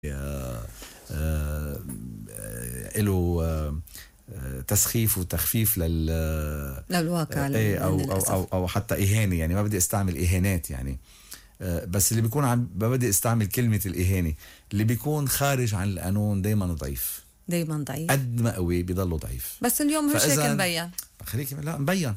له تسخيف وتخفيف للواقع أو حتى إهانة. يعني ما بدي استعمل إهانات يعني، بس اللي بيكون ما بدي استعمل كلمة الإهانة. اللي بيكون خارج عن القانون دايما ضعيف، قد ما قوي بيضله ضعيف. بس اليوم مش هيك مبين. خليك لا مبين.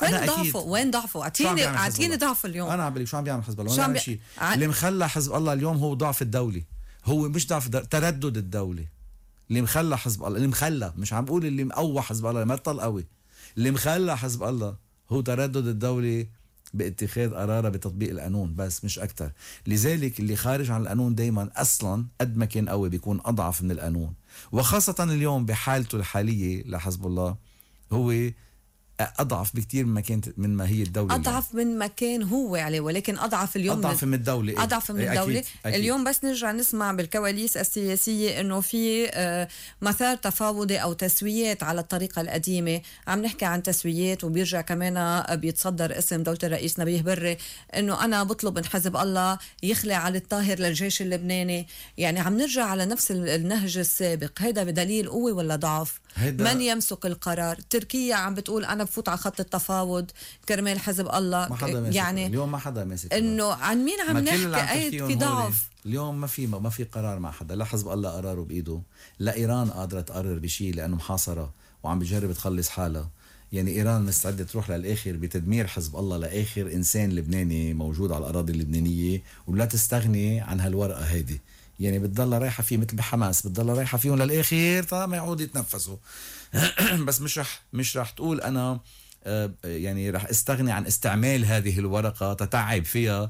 وين ضعفه؟ اعطيني ضعف اليوم. انا عم بقول شو عم بيعمل حزب الله. ما شيء اللي مخلى حزب الله اليوم هو ضعف الدولة. هو مش ضعف تردد الدولة اللي مخلى حزب الله، اللي مخلى، مش عم بقول اللي مقوى حزب الله، ما طل قوي. اللي مخلى حزب الله هو تردد الدولة باتخاذ قرارها بتطبيق القانون، بس مش أكتر. لذلك اللي خارج عن القانون دايما أصلا قد ما كان قوي بيكون أضعف من القانون، وخاصة اليوم بحالته الحالية لحزب الله هو أضعف بكتير من ما هي الدولة. أضعف يعني. من ما كان هو عليه، ولكن أضعف اليوم. أضعف من الدولة. أضعف من الدولة. أكيد. اليوم بس نرجع نسمع بالكواليس السياسية إنه في مسار تفاوضي أو تسويات على الطريقة القديمة. عم نحكي عن تسويات، وبيرجع كمان بيتصدر اسم دولة الرئيس نبيه بري إنه أنا بطلب من حزب الله يخلع علي الطاهر للجيش اللبناني. يعني عم نرجع على نفس النهج السابق. هذا بدليل قوة ولا ضعف؟ من يمسك القرار؟ تركيا عم بتقول أنا بفوت على خط التفاوض كرمال حزب الله. ما حدا يعني اليوم ما حدا ماسك. إنه عن مين عم نحكي؟ في ضعف. اليوم ما في قرار مع حدا. لا حزب الله قراره بإيده، لا إيران قادرة تقرر بشيء لأنه محاصرة وعم بجرب تخلص حالها. يعني إيران مستعدة تروح للآخر بتدمير حزب الله لآخر إنسان لبناني موجود على الأراضي اللبنانية، ولا تستغني عن هالورقة هيدي. يعني بتضل رايحة فيه مثل بحماس، بتضل رايحة فيهم للآخر طالما ما يعود يتنفسوا. بس مش رح تقول أنا يعني رح استغني عن استعمال هذه الورقة تتعب فيها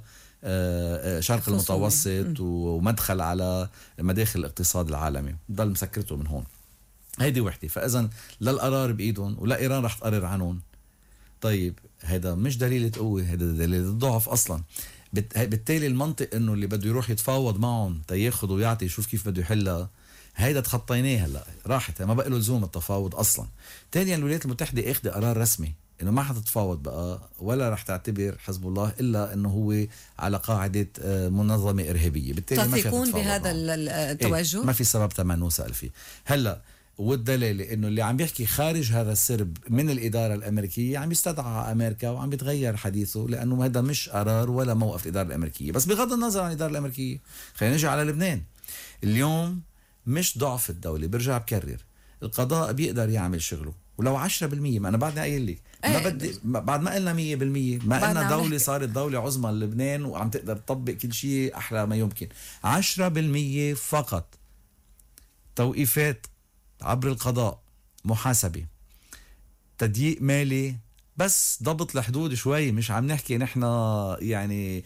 شرق المتوسط ومدخل على مداخل الاقتصاد العالمي. بضل مسكرته من هون. هيدي وحدة. فإذن لا القرار بإيدهم ولا إيران رح تقرر عنهم. طيب هذا مش دليل قوة، هذا دليل الضعف أصلا. بالتالي المنطق انه اللي بده يروح يتفاوض معهم تياخد ويعطي يشوف كيف بده يحلها، هيدا تخطيناه. هلا راحت، ما بقى له لزوم التفاوض اصلا. ثانيا الولايات المتحده اخذ قرار رسمي انه ما حتتفاوض بقى ولا رح تعتبر حزب الله الا انه هو على قاعده منظمه ارهابيه. بالتالي ما تثقون بهذا التوجه؟ ما في سبب تمن نسأل فيه. هلا والدليل انه اللي عم بيحكي خارج هذا السرب من الاداره الامريكيه عم يستدعى امريكا وعم بيتغير حديثه، لانه هذا مش قرار ولا موقف الاداره الامريكيه. بس بغض النظر عن الاداره الامريكيه، خلينا نجي على لبنان. اليوم مش ضعف الدوله، برجع بكرر، القضاء بيقدر يعمل شغله ولو 10%. ما انا بعدني قايل لك ما بدي، بعد ما قلنا 100%، ما قلنا دولة صارت دولة عظمى لبنان وعم تقدر تطبق كل شيء احلى ما يمكن. 10% فقط توقيفات عبر القضاء، محاسبة، تضييق مالي، بس ضبط الحدود شوي. مش عم نحكي نحن يعني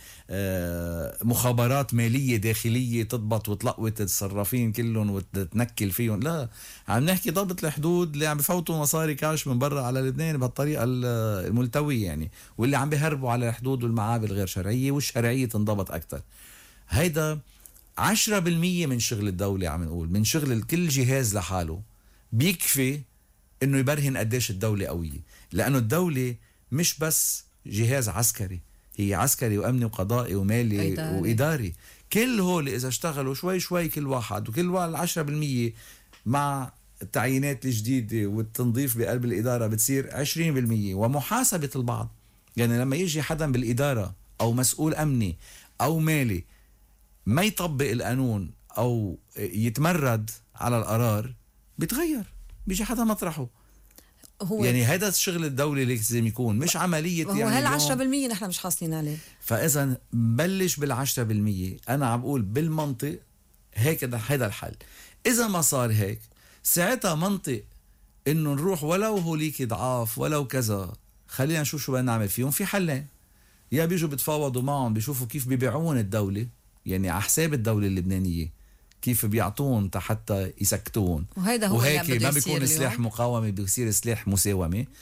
مخابرات مالية داخلية تضبط وتلقوت الصرافين كلهم وتنكل فيهم، لا، عم نحكي ضبط الحدود اللي عم بفوتوا مصاري كاش من برا على لبنان بهالطريقة الملتوية يعني، واللي عم بيهربوا على الحدود والمعابر الغير شرعية، والشرعية تنضبط أكتر. هيدا 10% من شغل الدولة. عم نقول من شغل كل جهاز لحاله بيكفي انه يبرهن قديش الدولة قوية. لانه الدولة مش بس جهاز عسكري، هي عسكري وامني وقضائي ومالي واداري. كل هول اذا اشتغلوا شوي شوي كل واحد، وكل واحد 10% مع التعيينات الجديدة والتنظيف بقلب الادارة بتصير 20%، ومحاسبة البعض. يعني لما يجي حدا بالادارة او مسؤول امني او مالي ما يطبق القانون او يتمرد على القرار، بيتغير، بيجي حدا مطرحه. هو يعني هذا الشغل الدولي اللي لازم يكون، مش عملية هو يعني هل 10% نحن مش حاصلين عليه. فإذا بلش بال10%. أنا عم بقول بالمنطق هيك هذا الحل. إذا ما صار هيك، ساعتها منطق إنه نروح ولو هوليك ضعاف ولو كذا، خلينا نشوف شو بدنا نعمل فيهم. في حلين، يا بيجوا بتفاوضوا معهم بيشوفوا كيف بيبيعون الدولة، يعني على حساب الدولة اللبنانية، كيف بيعطون حتى يسكتون، وهيدا هو وهيك ما بيكون سلاح مقاومة، بيصير سلاح مساومة.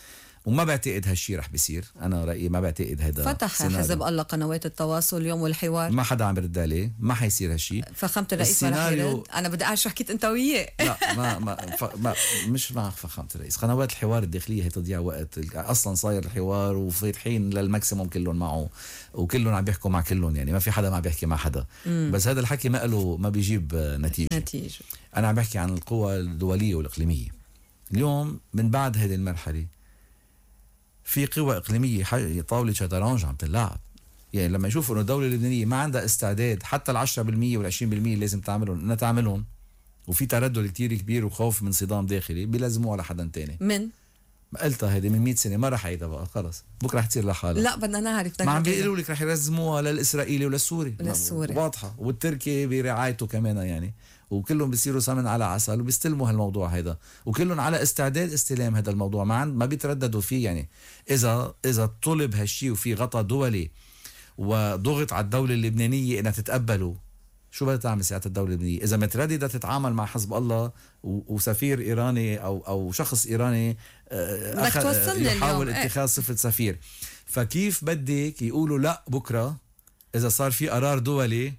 وما بعتقد هالشي رح بيصير. انا رايي ما بعتقد هذا فتح حزب الله قنوات التواصل اليوم والحوار، ما حدا عم برد عليه، ما حيصير هالشي. فخامة الرئيس ما رح يرد. انا بدي اعرف شو حكيت انت وياه. لا ما مش مع فخامة الرئيس. قنوات الحوار الداخليه هي تضيع وقت، اصلا صاير الحوار وفاتحين للماكسيموم كلهم معه وكلهم عم بيحكوا مع كلهم، يعني ما في حدا ما بيحكي مع حدا. بس هذا الحكي ما بيجيب نتيجه. انا عم بحكي عن القوى الدوليه والاقليميه. اليوم من بعد هذه المرحله في قوى إقليمية طاولة شطرنج عم تلعب. يعني لما يشوفوا إنه الدولة اللبنانية ما عندها استعداد حتى 10% وال20% اللي لازم تعملهم إنها تعملهم، وفي تردد كتير كبير وخوف من صدام داخلي، بيلزموها لحدا تاني. من قلتها هذه من 100 سنة ما رح عيدها بقى، خلص بكره رح تصير لحالها. لا بدنا نعرف. ما عم بيقولوا لك رح يلزموها للإسرائيلي وللسوري واضحة، والتركي برعايته كمان يعني، وكلهم بيصيروا سمن على عسل وبيستلموا هالموضوع هيدا، وكلهم على استعداد استلام هذا الموضوع، ما بيترددوا فيه. يعني إذا طلب هالشي وفي غطاء دولي وضغط على الدولة اللبنانية إنها تتقبله، شو بدها تعمل ساعة الدولة اللبنانية؟ إذا مترددة تتعامل مع حزب الله وسفير إيراني أو شخص إيراني يحاول اتخاذ صفة سفير، فكيف بدك يقولوا لا بكرة إذا صار في قرار دولي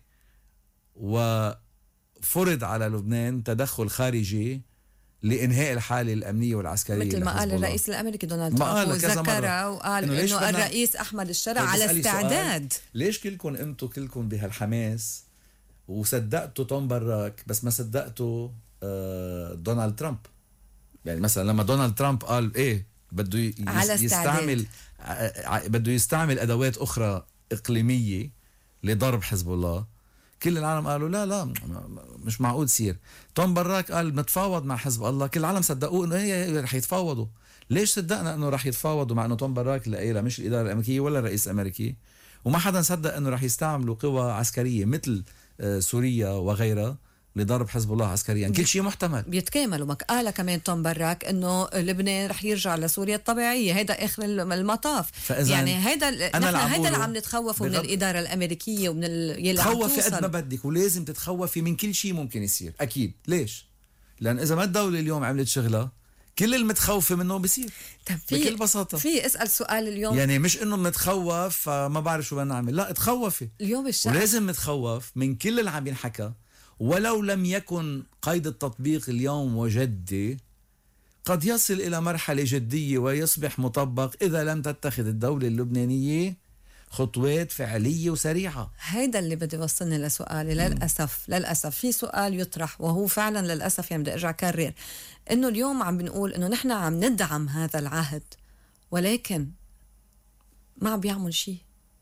وفرض على لبنان تدخل خارجي لإنهاء الحالة الأمنية والعسكرية؟ مثل ما قال الرئيس الأمريكي دونالد ترامب، وذكر وقال إنه الرئيس أحمد الشرع على استعداد. ليش كلكم بهالحماس وصدقتوا توم براك بس ما صدقتوا دونالد ترامب؟ يعني مثلا لما دونالد ترامب قال ايه بده يستعمل ادوات اخرى اقليميه لضرب حزب الله، كل العالم قالوا لا مش معقول يصير. توم براك قال نتفاوض مع حزب الله، كل العالم صدقوه انه هي رح يتفاوضوا. ليش صدقنا انه رح يتفاوضوا مع انه توم براك اللي قايلها مش الاداره الامريكيه ولا الرئيس الامريكي؟ وما حدا صدق انه رح يستعملوا قوى عسكريه مثل سوريا وغيرها لضرب حزب الله عسكريا. كل شيء محتمل. بيتكاملوا. قال كمان توم براك انه لبنان رح يرجع لسوريا الطبيعيه، هيدا اخر المطاف. يعني هيدا اللي عم نتخوفوا من الاداره الامريكيه ومن يلي عم توصل. تخوفي قد ما بدك، ولازم تتخوفي من كل شيء ممكن يصير اكيد. ليش؟ لان اذا ما الدوله اليوم عملت شغلها كل المتخوفه منه بيصير بكل بساطه. في اسال سؤال اليوم، يعني مش انه بنتخوف فما بعرف شو بدنا نعمل، لا تخوفي اليوم الشعب، ولازم نتخوف من كل اللي عم ينحكى، ولو لم يكن قيد التطبيق اليوم وجدي قد يصل إلى مرحلة جدية ويصبح مطبق إذا لم تتخذ الدولة اللبنانية خطوات فعلية وسريعة. هيدا اللي بدي يوصلني لسؤالي. للأسف في سؤال يطرح، وهو فعلا للأسف يعني بدي أرجع كرر إنه اليوم عم بنقول إنه نحن عم ندعم هذا العهد، ولكن ما عم بيعمل شيء.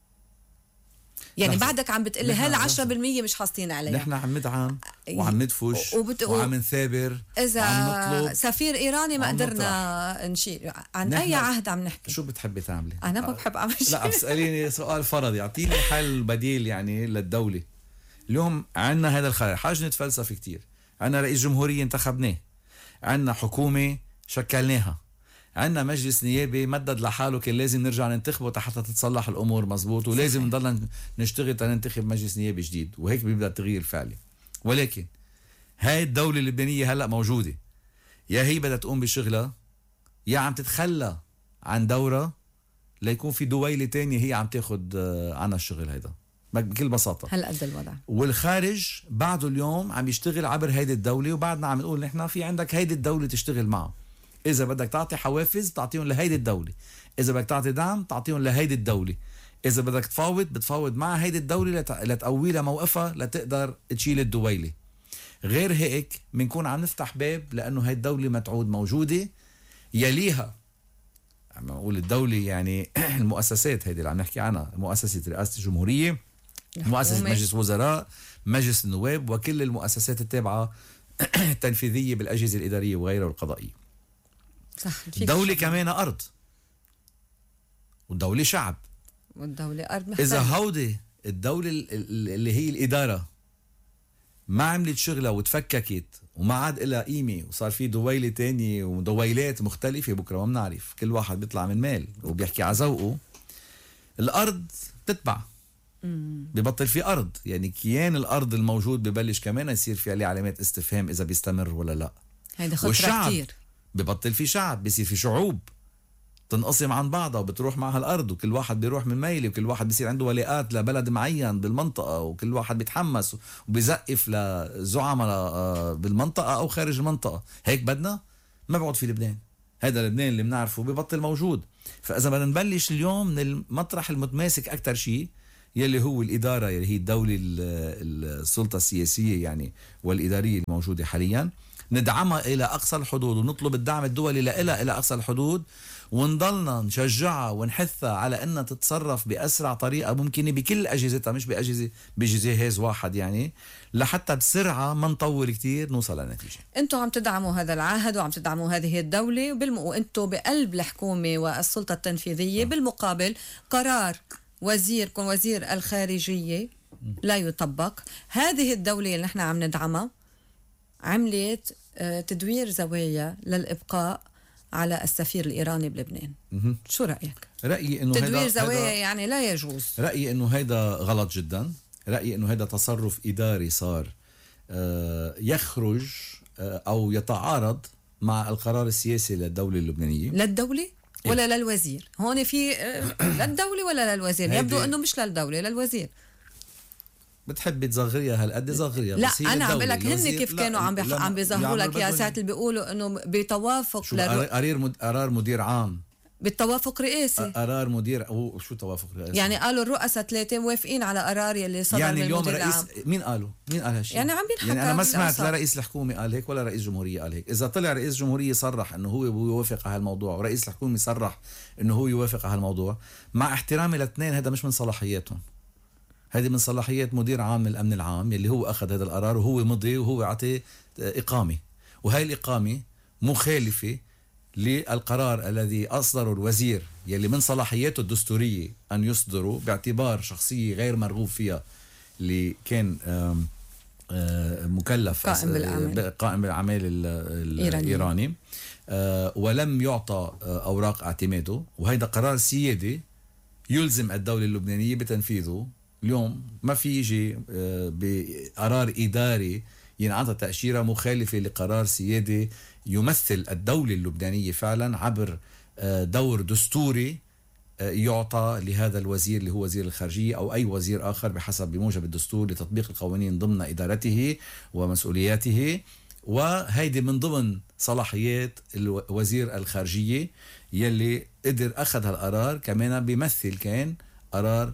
يعني بعدك عم بتقلي هلا 10% مش حاصلين عليها. نحن عم ندعم وعم ندفش وعم نثابر. إذا سفير إيراني ما قدرنا نشيل. عن أي عهد عم نحكي؟ شو بتحبي تعملي؟ أنا ما بحب أعمل شيء. لا بسأليني سؤال فرضي، يعطيني حل بديل يعني للدولة. اليوم عنا هذا الخيار، حاج نتفلسف كتير. عنا رئيس جمهورية انتخبناه، عنا حكومة شكلناها، عندنا مجلس نيابي مدد لحاله كان لازم نرجع ننتخبه حتى تتصلح الأمور مزبوط، ولازم نضلنا نشتغل تننتخب مجلس نيابي جديد، وهيك بيبدأ التغيير الفعلي. ولكن هاي الدولة اللبنانية هلأ موجودة، يا هي بدها تقوم بشغلها يا عم تتخلى عن دورة ليكون في دويلة تانية هي عم تاخد عنا الشغل هيدا بكل بساطة. هل قد الوضع؟ والخارج بعده اليوم عم يشتغل عبر هيدي الدولة، وبعدنا عم نقول نحن في عندك هيدي الدولة تشتغل معه. إذا بدك تعطي حوافز تعطيهم لهيدي الدولة، إذا بدك تعطي دعم تعطيهم لهيدي الدولة، إذا بدك بتفاوض مع هيدي الدولة لتقوي لها موقفها لتقدر تشيل الدويلة. غير هيك بنكون عم نفتح باب لأنه هاي الدولة ما تعود موجودة. يليها عم نقول الدولة يعني المؤسسات هيدي اللي عم نحكي عنها، مؤسسة رئاسة الجمهورية، مؤسسة مجلس وزراء، مجلس النواب، وكل المؤسسات التابعة التنفيذية بالأجهزة الإدارية وغيرها والقضائية. الدولة كمان أرض، والدولة شعب، والدولة أرض مختلف. إذا هودي الدولة اللي هي الإدارة ما عملت شغلة وتفككت وما عاد إلها قيمة وصار في دويلة تانية ودويلات مختلفة بكرة ما بنعرف، كل واحد بيطلع من مال وبيحكي على ذوقه، الأرض تتبع، ببطل في أرض. يعني كيان الأرض الموجود ببلش كمان يصير في عليه علامات استفهام إذا بيستمر ولا لا. هيدا خطرة كتير. ببطل في شعب، بيصير في شعوب. تنقسم عن بعضها وبتروح معها الأرض، وكل واحد بيروح من ميلي، وكل واحد بيصير عنده ولاءات لبلد معين بالمنطقة، وكل واحد بيتحمس وبيزقف لزعماء بالمنطقة أو خارج المنطقة. هيك بدنا؟ ما بقعد في لبنان. هذا لبنان اللي بنعرفه ببطل موجود. فإذا بدنا نبلش اليوم من المطرح المتماسك أكتر شيء يلي هو الإدارة، يلي هي الدولة السلطة السياسية يعني والإدارية الموجودة حاليا، ندعمها إلى أقصى الحدود ونطلب الدعم الدولي لها إلى أقصى الحدود، ونضلنا نشجعها ونحثها على أنها تتصرف بأسرع طريقة ممكنة بكل أجهزتها، مش بجهاز واحد يعني، لحتى بسرعة ما نطول كتير نوصل لنتيجة. انتم عم تدعموا هذا العهد وعم تدعموا هذه الدولة، وانتم بقلب الحكومة والسلطة التنفيذية. بالمقابل قرار وزير الخارجية لا يطبق. هذه الدولة اللي نحن عم ندعمها عملت تدوير زوايا للإبقاء على السفير الإيراني بلبنان. شو رأيك؟ رأيي إنه تدوير زوايا يعني لا يجوز. رأيي إنه هيدا غلط جدا. رأيي إنه هيدا تصرف إداري صار يخرج أو يتعارض مع القرار السياسي للدولة اللبنانية. للدولة ولا للوزير؟ هون في للدولة ولا للوزير؟ يبدو إنه مش للدولة، للوزير. بتحبي تصغريها هالقد صغريها. لا انا عم بقول لك هن كيف كانوا عم بيظهروا لك يا ساعات اللي بيقولوا انه بتوافق قرار مدير عام بالتوافق رئاسي. قرار مدير شو توافق رئاسي؟ يعني قالوا الرؤساء 3 موافقين على قرار يلي صدر يعني من اليوم المدير رئيس العام. مين قال هالشيء؟ يعني عم بينحكى. يعني انا ما سمعت لا رئيس الحكومه قال هيك ولا رئيس جمهوريه قال هيك. اذا طلع رئيس جمهوريه صرح انه هو يوافق على هالموضوع، ورئيس الحكومه صرح انه هو يوافق على هالموضوع، مع احترامي الاثنين هذا مش من صلاحياتهم. هذه من صلاحيات مدير عام من الأمن العام يلي هو أخذ هذا القرار، وهو مضي وهو عطي إقامة، وهي الإقامة مخالفة للقرار الذي أصدره الوزير يلي من صلاحياته الدستورية أن يصدره باعتبار شخصية غير مرغوب فيها، اللي كان مكلف قائم بالأعمال الإيراني، ولم يعطى أوراق اعتماده. وهذا قرار سيادي يلزم الدولة اللبنانية بتنفيذه. اليوم ما في يجي بقرار إداري ينعطى تأشيرة مخالفة لقرار سيادي يمثل الدولة اللبنانية فعلا عبر دور دستوري يعطى لهذا الوزير اللي هو وزير الخارجية أو أي وزير آخر بموجب الدستور لتطبيق القوانين ضمن إدارته ومسؤولياته. وهيدي من ضمن صلاحيات وزير الخارجية يلي قدر أخذ هالقرار، كمان بيمثل كان قرار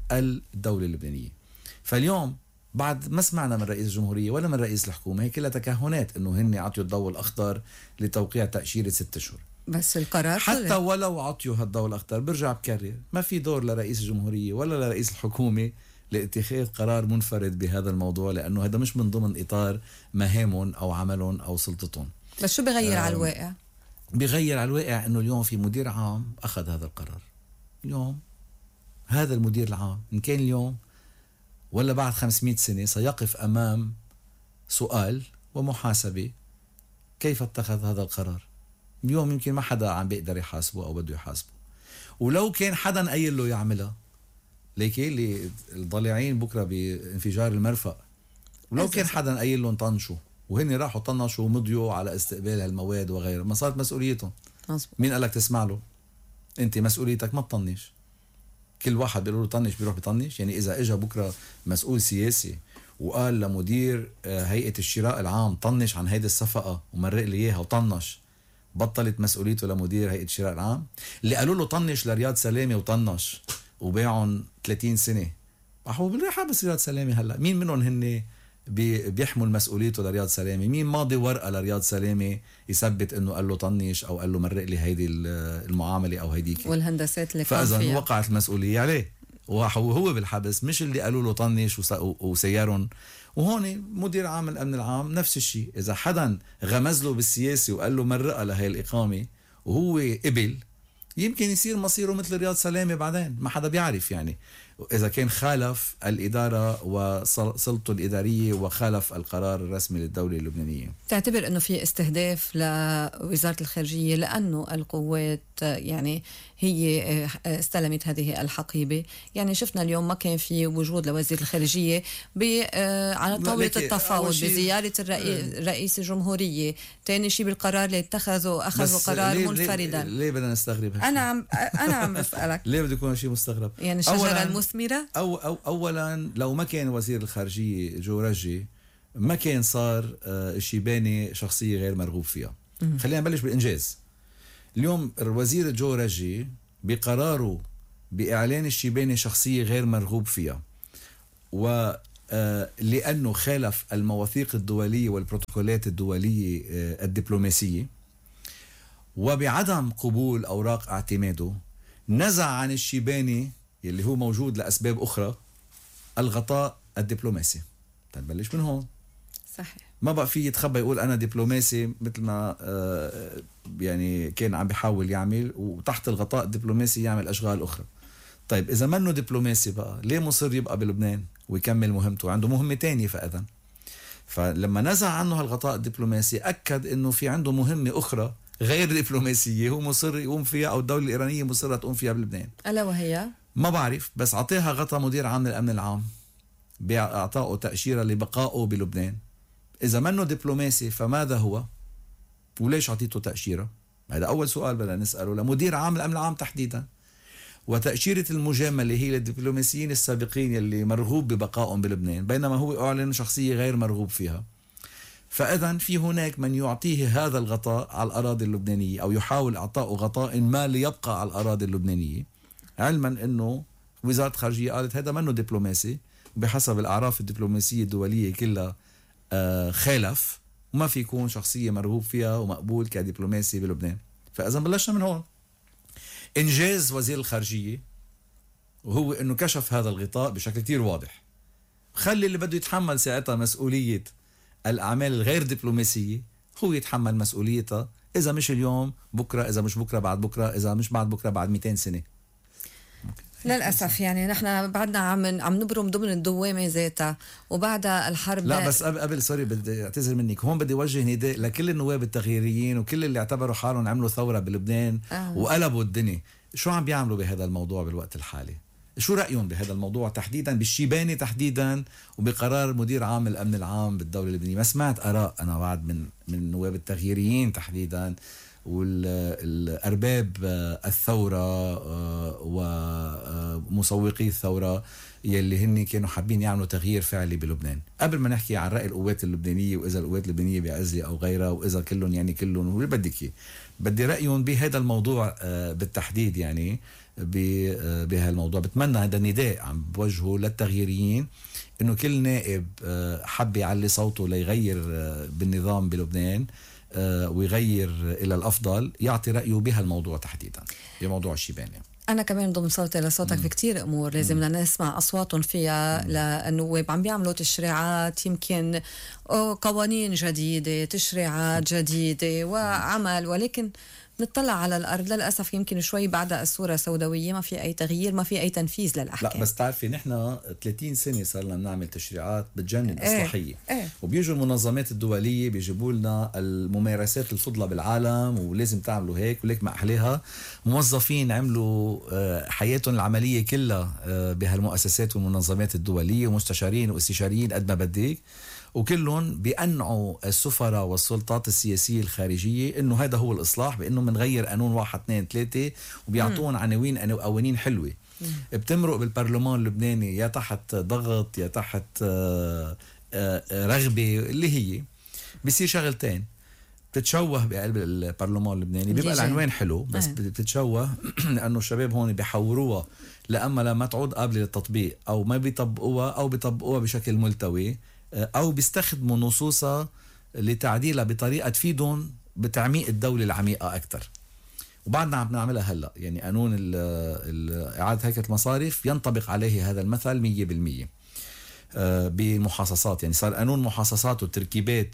الدولة اللبنانية. فاليوم بعد ما سمعنا من رئيس الجمهورية ولا من رئيس الحكومة، هي كلها تكهنات انه هن عطيوا الضوء الاخضر لتوقيع تأشيرة 6 أشهر. بس القرار حتى ولو عطيوا هالضوء الاخضر، برجع بكرر ما في دور لرئيس الجمهورية ولا لرئيس الحكومة لاتخاذ قرار منفرد بهذا الموضوع، لانه هذا مش من ضمن اطار مهامهم او عملهم او سلطتهم. بس شو بغير على الواقع؟ بغير على الواقع انه اليوم في مدير عام اخذ هذا القرار. اليوم هذا المدير العام إن كان اليوم ولا بعد 500 سنة سيقف أمام سؤال ومحاسبة كيف اتخذ هذا القرار. اليوم يمكن ما حدا عم بيقدر يحاسبه أو بده يحاسبه، ولو كان حدا قايل له يعملها، ليكي اللي الضالعين بكرة بانفجار المرفأ، ولو كان حدا قايل لهم طنشوا وهن راحوا طنشوا ومضيوا على استقبال هالمواد وغيرها، ما صارت مسؤوليتهم. مين قالك تسمع له؟ انت مسؤوليتك ما تطنش. كل واحد بيقول له طنش بيروح بيطنش. يعني إذا إجا بكرة مسؤول سياسي وقال لمدير هيئة الشراء العام طنش عن هيدي الصفقة ومرق لي إياها وطنش، بطلت مسؤوليته لمدير هيئة الشراء العام؟ اللي قالوا له طنش لرياض سلامة وطنش وبيعهم 30 سنة، راحوا بالريحة بس رياض سلامة هلأ مين منهم هن بيحمل مسؤوليته لرياض سلامة؟ مين ماضي ورقة لرياض سلامة يثبت انه قال له طنش او قال له مرق لي هيدي المعاملة او هيديك والهندسات اللي كان فيها؟ فاذا وقعت المسؤولية عليه وهو بالحبس، مش اللي قالوا له طنش وسيارهم. وهون مدير عام الامن العام نفس الشيء، اذا حدا غمز له بالسياسي وقال له مرقها لهي الاقامة وهو قبل، يمكن يصير مصيره مثل رياض سلامة بعدين، ما حدا بيعرف يعني. إذا كان خالف الإدارة وسلطته الإدارية وخالف القرار الرسمي للدولة اللبنانية. تعتبر أنه في استهداف لوزارة الخارجية لأنه القوات يعني هي استلمت هذه الحقيبة؟ يعني شفنا اليوم ما كان في وجود لوزير الخارجية على طاولة التفاوض بزيارة رئيس الجمهورية. تاني شيء بالقرار اللي أخذوا قرار منفردا. ليه بدنا نستغرب هالشيء؟ أنا عم بسألك ليه بده يكون شيء مستغرب؟ يعني الشجرة المثمرة؟ أولا لو ما كان وزير الخارجية جو رجي ما كان صار الشيباني شخصية غير مرغوب فيها. خلينا نبلش بالإنجاز. اليوم الوزير جو رجي بقراره بإعلان الشيباني شخصية غير مرغوب فيها لأنه خالف المواثيق الدولية والبروتوكولات الدولية الدبلوماسية وبعدم قبول أوراق اعتماده نزع عن الشيباني اللي هو موجود لأسباب أخرى الغطاء الدبلوماسي. تنبلش من هون. صحيح. ما بقى في يتخبى يقول أنا دبلوماسي مثل ما يعني كان عم بيحاول يعمل وتحت الغطاء الدبلوماسي يعمل أشغال أخرى. طيب إذا منه دبلوماسي بقى ليه مصر يبقى بلبنان ويكمل مهمته؟ عنده مهمة تانية فأذن. فلما نزع عنه الغطاء الدبلوماسي أكد إنه في عنده مهمة أخرى غير دبلوماسية هو مصر يقوم فيها أو الدولة الإيرانية مصرة تقوم فيها بلبنان. ألا وهي؟ ما بعرف بس عطيها غطاء مدير عام الأمن العام بأعطائه تأشيرة لبقائه بلبنان. إذا منه دبلوماسي فماذا هو؟ وليش عطيته تأشيرة؟ هذا أول سؤال بدنا نسأله لمدير عام الأمن العام تحديدا. وتأشيرة المجاملة هي للدبلوماسيين السابقين اللي مرغوب ببقائهم بلبنان بينما هو أعلن شخصية غير مرغوب فيها. فإذن في هناك من يعطيه هذا الغطاء على الأراضي اللبنانية أو يحاول إعطاء غطاء ما ليبقى على الأراضي اللبنانية علما أنه وزارة الخارجية قالت هذا منه دبلوماسي وبحسب الأعراف الدبلوماسية الدولية كلها خالف وما في يكون شخصية مرغوب فيها ومقبول كدبلوماسي بلبنان. فإذا بلشنا من هون. إنجاز وزير الخارجية وهو أنه كشف هذا الغطاء بشكل كتير واضح. خلي اللي بده يتحمل ساعتها مسؤولية الأعمال الغير دبلوماسية هو يتحمل مسؤوليتها، إذا مش اليوم بكرة، إذا مش بكرة بعد بكرة، إذا مش بعد بكرة بعد 200 سنة. للأسف يعني نحن بعدنا عم نبرم ضمن الدوامة ذاتها وبعدها الحرب. لا بس قبل سوري بدي اعتذر منك، هون بدي وجه نداء لكل النواب التغييريين وكل اللي اعتبروا حالهم عملوا ثورة بلبنان وقلبوا الدنيا. شو عم بيعملوا بهذا الموضوع بالوقت الحالي؟ شو رأيهم بهذا الموضوع تحديدا بالشيباني تحديدا وبقرار مدير عام الأمن العام بالدولة اللبنانية؟ ما سمعت آراء أنا بعد من النواب التغييريين تحديدا والأرباب الثورة ومسوقي الثورة يلي هن كانوا حابين يعملوا تغيير فعلي بلبنان. قبل ما نحكي عن رأي القوات اللبنانية وإذا القوات اللبنانية بعزلة أو غيرها وإذا كلهم يعني كلهم واللي بدك بدي رأيهم بهذا الموضوع بالتحديد. يعني بهالموضوع بتمنى هذا النداء عم بوجهه للتغييريين إنه كل نائب حب يعلي صوته ليغير بالنظام بلبنان ويغير إلى الأفضل يعطي رأيه بهالموضوع تحديدا بموضوع الشيباني. أنا كمان ضم صوتي لصوتك في كتير أمور لازمنا نسمع أصواتهم فيها للنواب. عم بيعملوا تشريعات يمكن قوانين جديدة تشريعات جديدة وعمل، ولكن نطلع على الأرض للأسف يمكن شوي بعدها الصورة سوداوية، ما في أي تغيير، ما في أي تنفيذ للأحكام. لا بس تعرفي نحن 30 سنة صرنا بنعمل تشريعات بتجنن إصلاحية. وبيجوا المنظمات الدولية بيجيبوا لنا الممارسات الفضلة بالعالم ولازم تعملوا هيك وليك ما أحليها. موظفين عملوا حياتهم العملية كلها بهالمؤسسات والمنظمات الدولية ومستشارين واستشاريين قد ما بدك، وكلهم بيقنعوا السفراء والسلطات السياسية الخارجية إنه هذا هو الإصلاح، بإنه منغير قانون 1 2 3 وبيعطون قوانين حلوة. بتمرق بالبرلمان اللبناني يا تحت ضغط يا تحت رغبة اللي هي بيصير شغلتين. بتتشوه بقلب البرلمان اللبناني بيبقى العنوان حلو بس بتتشوه لأنه الشباب هون بيحوروها لما تعود قابلة للتطبيق أو ما بيطبقوها أو بيطبقوها بشكل ملتوي أو بيستخدموا نصوصها لتعديلها بطريقة تفيدهم بتعميق الدولة العميقة أكتر. وبعدنا عم نعملها هلأ. يعني قانون إعادة هيكلة المصارف ينطبق عليه هذا المثل 100% بمحاصصات. يعني صار قانون محاصصات وتركيبات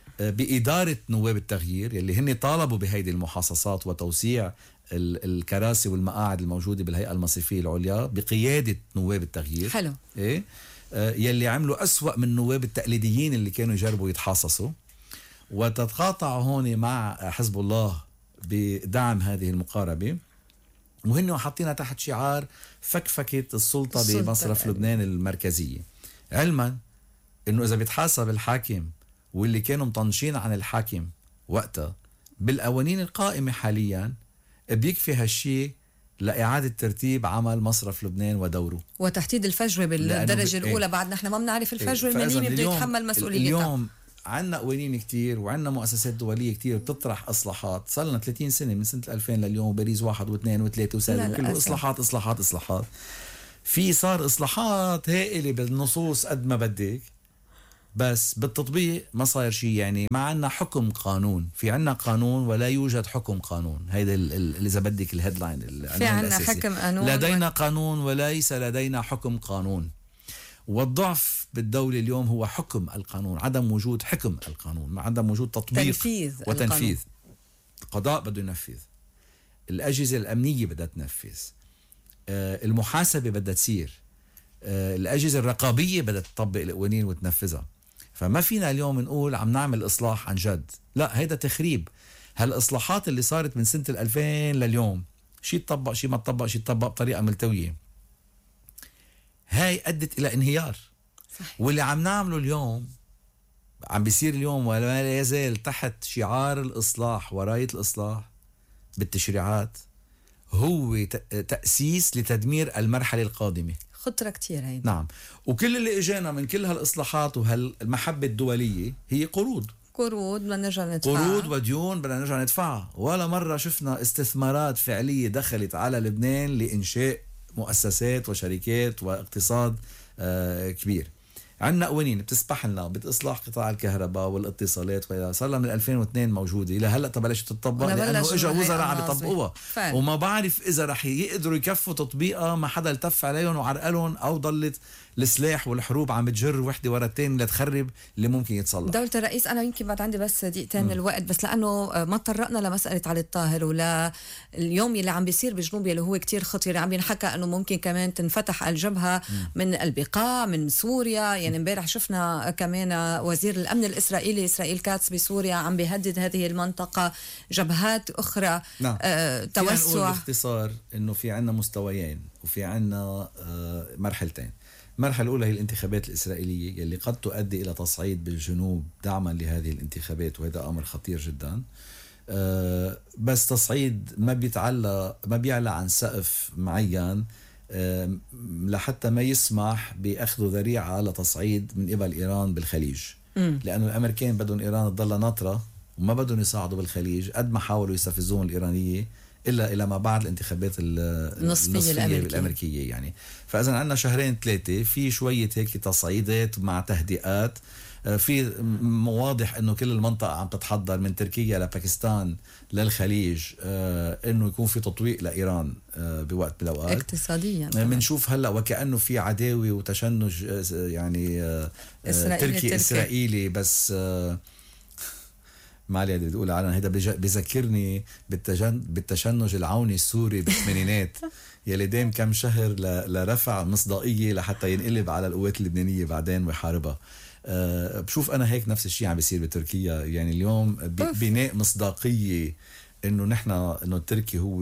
بإدارة نواب التغيير يلي هن طالبوا بهيدي المحاصصات وتوسيع الكراسي والمقاعد الموجودة بالهيئة المصرفية العليا بقيادة نواب التغيير. حلو. إيه؟ يلي عملوا أسوأ من النواب التقليديين اللي كانوا يجربوا يتحاصصوا، وتتقاطعوا هون مع حزب الله بدعم هذه المقاربة، وهن حاطينها تحت شعار فكفكة السلطة بمصرف لبنان المركزية، علما انه اذا بيتحاسب الحاكم واللي كانوا مطنشين عن الحاكم وقتها بالقوانين القائمة حاليا بيكفي هالشي لإعادة ترتيب عمل مصرف لبنان ودوره وتحديد الفجوة بالدرجة الأولى. بعد نحن ما بنعرف الفجوة من مين بده يتحمل مسؤوليتها. اليوم عنا قوانين كتير وعنا مؤسسات دولية كتير بتطرح إصلاحات، صار لنا 30 سنة من سنة 2000 لليوم، باريس 1 و2 و3 وسالب كله إصلاحات إصلاحات إصلاحات. في صار إصلاحات هائلة بالنصوص قد ما بدك، بس بالتطبيق ما صاير شيء. يعني ما عنا حكم قانون، في عنا قانون ولا يوجد حكم قانون. هيدا اللي إذا بدك الهيدلاين. في عنا حكم قانون، لدينا قانون وليس لدينا حكم قانون. والضعف بالدولة اليوم هو حكم القانون، عدم وجود حكم القانون، عدم وجود تطبيق تنفيذ وتنفيذ. القضاء بده ينفذ، الأجهزة الأمنية بدها تنفذ، المحاسبة بدها تصير، الأجهزة الرقابية بدها تطبق القوانين وتنفذها. فما فينا اليوم نقول عم نعمل إصلاح عن جد، لا، هيدا تخريب. هالإصلاحات اللي صارت من سنة 2000 لليوم، شي تطبق شي ما تطبق، شي تطبق بطريقة ملتوية، هاي أدت إلى انهيار. صحيح. واللي عم نعمله اليوم عم بيصير اليوم ولا يزال تحت شعار الإصلاح وراية الإصلاح بالتشريعات، هو تأسيس لتدمير المرحلة القادمة. خطرة كتير هيدا. نعم. وكل اللي اجانا من كل هالإصلاحات وهالمحبة الدولية هي قروض بدنا نرجع ندفعها، قروض وديون بدنا نرجع ندفعها. ولا مرة شفنا استثمارات فعلية دخلت على لبنان لإنشاء مؤسسات وشركات واقتصاد كبير. عندنا قوانين بتسمح لنا بإصلاح قطاع الكهرباء والاتصالات، صار لها من 2002 موجودة إلى هلا بلشت تطبق، لأنه إجا وزراء عم يطبقوها، وما بعرف إذا رح يقدروا يكفوا تطبيقها. ما حدا التف عليهم وعرقلهم، أو ضلت السلاح والحروب عم بتجر وحده ورا الثانيه لتخرب اللي ممكن يتصلح. دولة الرئيس، أنا يمكن بعد عندي بس دقيقتين من الوقت، بس لأنه ما تطرقنا لمسألة علي الطاهر ولا اليوم اللي عم بيصير بجنوب اللي هو كتير خطير. عم ينحكى أنه ممكن كمان تنفتح الجبهة من البقاع من سوريا. يعني امبارح شفنا كمان وزير الأمن الإسرائيلي إسرائيل كاتس بسوريا عم بيهدد هذه المنطقة، جبهات أخرى. نعم. توسع. باختصار إنه في عنا مستويين وفي عنا مرحلتين. المرحلة الأولى هي الانتخابات الإسرائيلية يلي قد تؤدي إلى تصعيد بالجنوب دعما لهذه الانتخابات، وهذا أمر خطير جدا. بس تصعيد ما بيعلى عن سقف معين لحتى ما يسمح بأخذ ذريعة لتصعيد من قبل إيران بالخليج. لأنه الأمريكان بدهم إيران تضل ناطرة وما بدهم يصعدوا بالخليج قد ما حاولوا يستفزون الإيرانية إلا إلى ما بعد الانتخابات النصفية الأمريكية. يعني فإذا عندنا شهرين 3 في شوية هيك تصعيدات مع تهدئات. في واضح إنه كل المنطقة عم تتحضر من تركيا لباكستان للخليج إنه يكون في تطويق لإيران بوقت من الأوقات اقتصاديا. بنشوف هلا وكأنه في عداوة وتشنج يعني تركي إسرائيلي. بس مالي بدي اقول عنها، هيدا بذكرني بالتشنج العوني السوري بالثمانينات يلي دام كم شهر لرفع مصداقية لحتى ينقلب على القوات اللبنانية بعدين ويحاربها. بشوف أنا هيك نفس الشيء عم بيصير بتركيا. يعني اليوم بناء مصداقية إنه التركي هو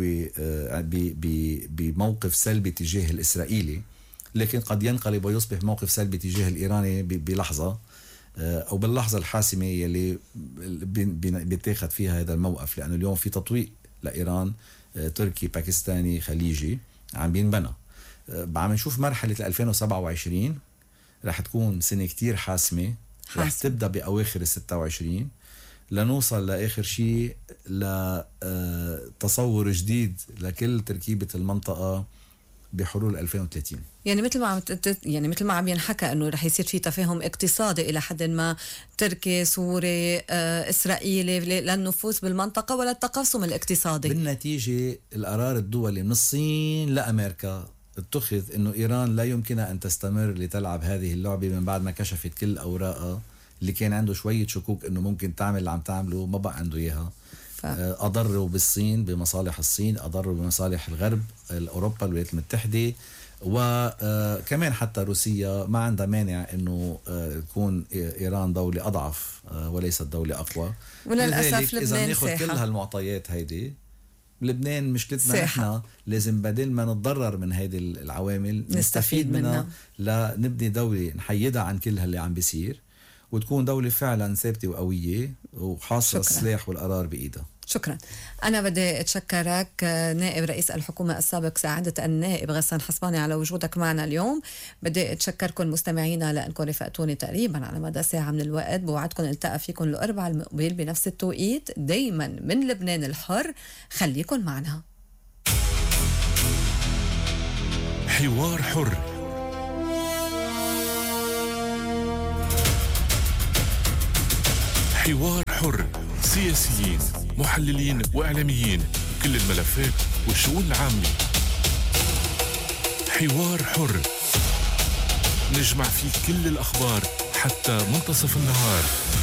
بموقف سلبي تجاه الإسرائيلي، لكن قد ينقلب ويصبح موقف سلبي تجاه الإيراني بلحظة، أو باللحظة الحاسمة يلي بيتاخد فيها هذا الموقف. لأنه اليوم في تطويق لإيران تركي باكستاني خليجي عم بينبنى. عم نشوف مرحلة 2027 رح تكون سنة كتير حاسمة. رح تبدأ بأواخر 26 لنوصل لآخر شيء لتصور جديد لكل تركيبة المنطقة بحلول 2030. يعني مثل ما عم ينحكى انه رح يصير في تفاهم اقتصادي الى حد ما تركي سوري اسرائيلي للنفوذ بالمنطقه ولا التقاسم الاقتصادي. بالنتيجه القرار الدولي من الصين لامريكا اتخذ انه ايران لا يمكن ان تستمر لتلعب هذه اللعبه من بعد ما كشفت كل اوراقها اللي كان عنده شوية شكوك إنه ممكن تعمل اللي عم تعمله ما بقى عنده إياها. أضروا بالصين بمصالح الصين، أضروا بمصالح الغرب، أوروبا، الولايات المتحدة، وكمان حتى روسيا ما عندها مانع إنه تكون إيران دولة أضعف وليست دولة أقوى. وللأسف لبنان إذا ناخد كل هالمعطيات هيدي، لبنان مشكلتنا نحن لازم بدل ما نتضرر من هيدي العوامل نستفيد منها لنبني دولة نحيدها عن كل هاللي عم بيصير، وتكون دولة فعلا ثابتة وقوية وحاصرة السلاح والقرار بإيدها. شكرا. أنا بدي أتشكرك نائب رئيس الحكومة السابق سعادة النائب غسان حصباني على وجودك معنا اليوم. بدي أتشكركم مستمعينا لأنكم رفقتوني تقريبا على مدى ساعة من الوقت. بوعدكم التقى فيكم الأربعاء المقبل بنفس التوقيت، دايما من لبنان الحر. خليكن معنا. حوار حر، حوار حر، سياسيين، محللين وإعلاميين، كل الملفات والشؤون العامة. حوار حر، نجمع فيه كل الأخبار حتى منتصف النهار.